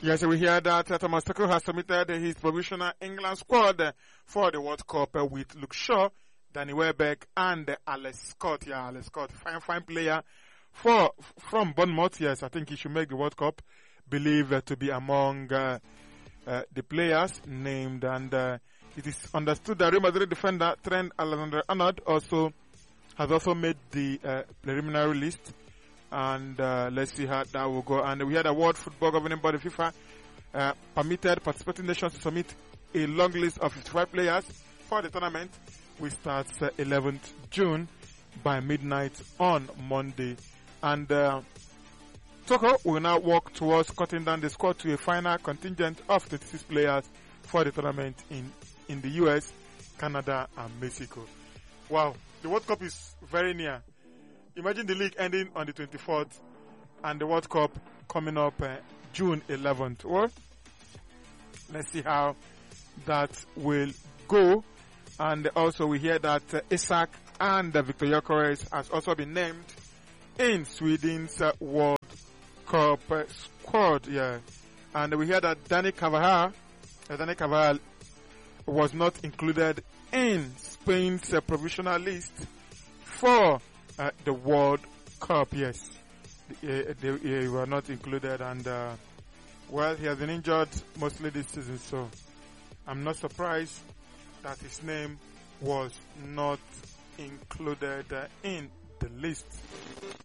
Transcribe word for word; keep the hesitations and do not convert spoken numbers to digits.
Yes, we hear that uh, Thomas Tuchel has submitted his provisional England squad uh, for the World Cup uh, with Luke Shaw, Danny Welbeck, and uh, Alex Scott. Yeah, Alex Scott, fine, fine player for from Bournemouth. Yes, I think he should make the World Cup. Believed uh, to be among uh, uh, the players named, and uh, it is understood that Real Madrid defender Trent Alexander-Arnold also has also made the uh, preliminary list. And uh, let's see how that will go. And we had a World Football Governing Body FIFA uh, permitted participating nations to submit a long list of fifty-five players for the tournament, which starts uh, eleventh June by midnight on Monday. And uh, Tuchel will now work towards cutting down the squad to a final contingent of twenty-six players for the tournament in, in the U S, Canada, and Mexico. Wow, the World Cup is very near. Imagine the league ending on the twenty-fourth and the World Cup coming up uh, June eleventh. Well, let's see how that will go. And also we hear that uh, Isak and uh, Victor Gyökeres has also been named in Sweden's uh, World Cup uh, squad. Yeah, and we hear that Dani Carvajal, uh, Dani Carvajal was not included in Spain's uh, provisional list for Uh, the World Cup. Yes, they, they, they were not included, and uh, well, he has been injured mostly this season, so I'm not surprised that his name was not included uh, in the list.